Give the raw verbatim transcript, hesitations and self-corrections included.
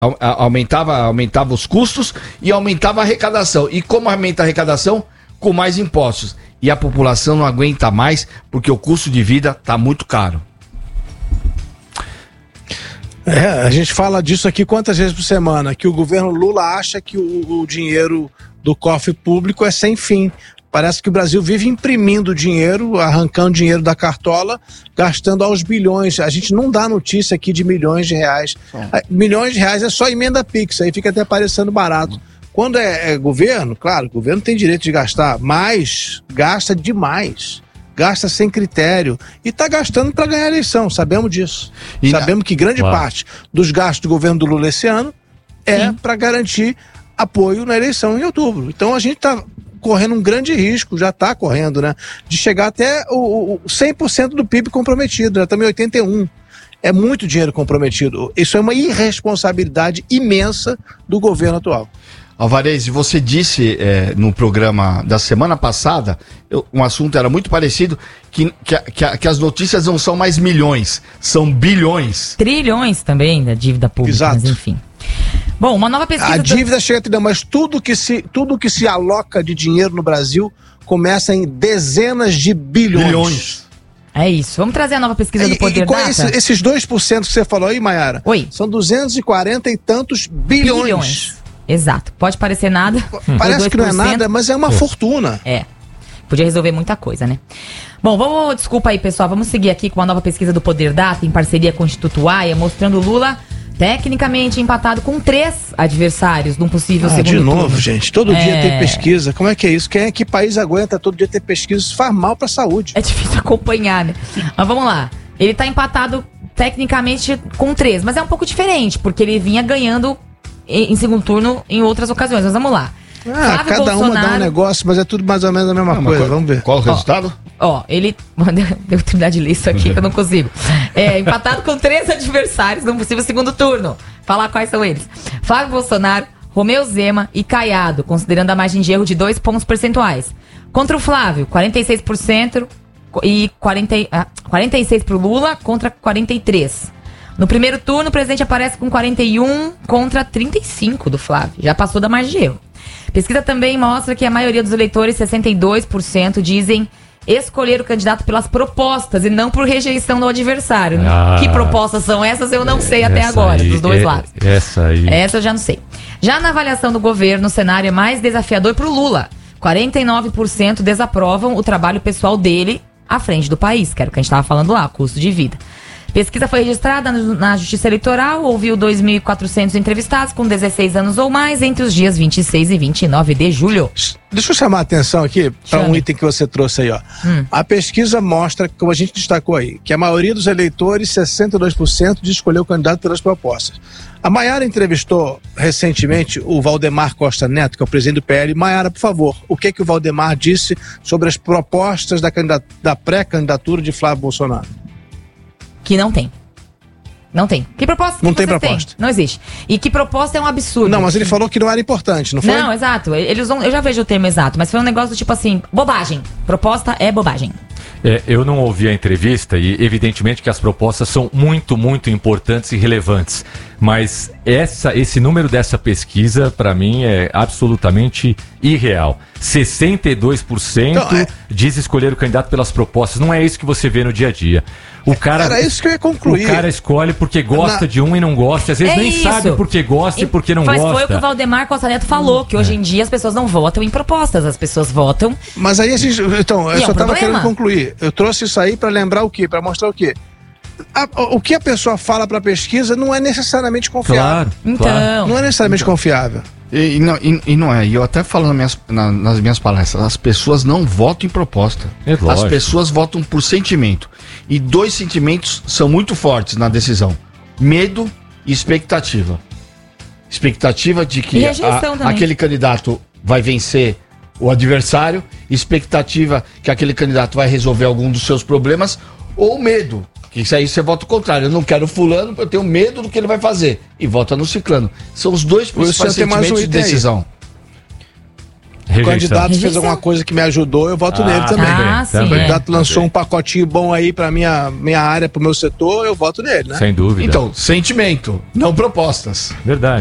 Aumentava, aumentava os custos e aumentava a arrecadação. E como aumenta a arrecadação? Com mais impostos. E a população não aguenta mais porque o custo de vida está muito caro. É, a gente fala disso aqui quantas vezes por semana, que o governo Lula acha que o, o dinheiro do cofre público é sem fim. Parece que o Brasil vive imprimindo dinheiro, arrancando dinheiro da cartola, gastando aos bilhões. A gente não dá notícia aqui de milhões de reais. É. Milhões de reais é só emenda Pix, aí fica até parecendo barato. Quando é, é governo, claro, o governo tem direito de gastar, mas gasta demais. Gasta sem critério e está gastando para ganhar a eleição, sabemos disso. E sabemos que grande claro. parte dos gastos do governo do Lula esse ano é para garantir apoio na eleição em outubro. Então a gente está correndo um grande risco, já está correndo, né? De chegar até o, o cem por cento do P I B comprometido, já estamos em oitenta e um por cento. É muito dinheiro comprometido. Isso é uma irresponsabilidade imensa do governo atual. Alvarez, você disse é, no programa da semana passada, eu, um assunto era muito parecido, que, que, que, que as notícias não são mais milhões, são bilhões. Trilhões também da dívida pública, Exato. mas enfim. Bom, uma nova pesquisa... A dívida do... chega a trilhão, mas tudo que, se, tudo que se aloca de dinheiro no Brasil começa em dezenas de bilhões. bilhões. É isso. Vamos trazer a nova pesquisa do Poder e, e Data? Esse, esses dois por cento que você falou aí, Mayara, Oi. são duzentos e quarenta e tantos bilhões. bilhões. Exato. Pode parecer nada. Parece que não é nada, mas é uma Pô. fortuna. É. Podia resolver muita coisa, né? Bom, vamos, desculpa aí, pessoal. Vamos seguir aqui com a nova pesquisa do Poder Data, em parceria com o Instituto Aia, mostrando Lula tecnicamente empatado com três adversários num possível ah, segundo de novo, turno. gente. Todo é... dia tem pesquisa. Como é que é isso? Quem é que país aguenta todo dia ter pesquisa? Isso faz mal pra saúde. É difícil acompanhar, né? Mas vamos lá. Ele tá empatado tecnicamente com três, mas é um pouco diferente, porque ele vinha ganhando em segundo turno em outras ocasiões. Mas vamos lá. Ah, Flávio cada Bolsonaro... uma dá um negócio, mas é tudo mais ou menos a mesma não, coisa. Vamos ver. Qual o resultado? Ó, ó ele... Deu oportunidade de ler isso aqui que eu não consigo. É, empatado com três adversários num possível segundo turno. Falar quais são eles. Flávio Bolsonaro, Romeu Zema e Caiado, considerando a margem de erro de dois pontos percentuais. Contra o Flávio, quarenta e seis por cento e quarenta, ah, quarenta e seis por cento pro Lula contra quarenta e três por cento. No primeiro turno, o presidente aparece com quarenta e um contra trinta e cinco do Flávio. Já passou da margem de erro. Pesquisa também mostra que a maioria dos eleitores, sessenta e dois por cento, dizem escolher o candidato pelas propostas e não por rejeição do adversário. Ah, que propostas são essas? Eu não sei até agora, aí, dos dois é, lados. Essa aí. Essa eu já não sei. Já na avaliação do governo, o cenário é mais desafiador para o Lula. quarenta e nove por cento desaprovam o trabalho pessoal dele à frente do país, que era o que a gente estava falando lá, custo de vida. Pesquisa foi registrada na Justiça Eleitoral, ouviu dois mil e quatrocentos entrevistados com dezesseis anos ou mais entre os dias vinte e seis e vinte e nove de julho. Deixa eu chamar a atenção aqui para um item que você trouxe aí, ó. Hum. A pesquisa mostra, como a gente destacou aí, que a maioria dos eleitores, sessenta e dois por cento, de escolher o candidato pelas propostas. A Mayara entrevistou recentemente o Valdemar Costa Neto, que é o presidente do P L. Mayara, por favor, o que que o Valdemar disse sobre as propostas da, da pré-candidatura de Flávio Bolsonaro? Que não tem. Não tem. Que proposta que Não tem proposta. Tem? Não existe. E que proposta é um absurdo. Não, mas ele falou que não era importante, não foi? Não, exato. Eles vão, eu já vejo o termo exato, mas foi um negócio do tipo assim, bobagem. Proposta é bobagem. É, eu não ouvi a entrevista e evidentemente que as propostas são muito, muito importantes e relevantes. Mas essa, esse número dessa pesquisa, para mim, é absolutamente irreal. sessenta e dois por cento então, é... diz escolher o candidato pelas propostas. Não é isso que você vê no dia a dia. O cara, Era isso que eu ia concluir. O cara escolhe porque gosta Na... de um e não gosta. Às vezes é nem isso. sabe porque gosta e, e porque não mas gosta. Mas foi o que o Valdemar Costa Neto falou, que hoje em dia as pessoas não votam em propostas, as pessoas votam... Mas aí a gente... Então, eu e só é um estava querendo problema. concluir. Eu trouxe isso aí para lembrar o quê? Para mostrar o quê? A, o que a pessoa fala para pesquisa não é necessariamente confiável. Claro, então, claro. Não é necessariamente então. confiável. E, e, não, e, e não é, e eu até falo nas minhas, na, nas minhas palestras, as pessoas não votam em proposta. É as pessoas votam por sentimento. E dois sentimentos são muito fortes na decisão: medo e expectativa. Expectativa de que a, aquele candidato vai vencer o adversário, expectativa que aquele candidato vai resolver algum dos seus problemas, ou medo. Que isso aí você vota o contrário. Eu não quero fulano, eu tenho medo do que ele vai fazer. E vota no ciclano. São os dois principais sentimentos de decisão. Aí. o candidato fez alguma coisa que me ajudou, eu voto ah, nele também. Ah, sim, o candidato é. lançou um pacotinho bom aí pra minha, minha área, pro meu setor, eu voto nele, né? Sem dúvida. Então, sentimento, não propostas. Verdade.